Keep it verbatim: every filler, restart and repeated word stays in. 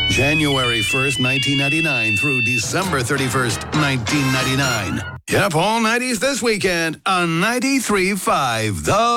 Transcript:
January first, nineteen ninety-nine through December thirty-first, nineteen ninety-nine. Yep, all nineties this weekend on ninety-three point five The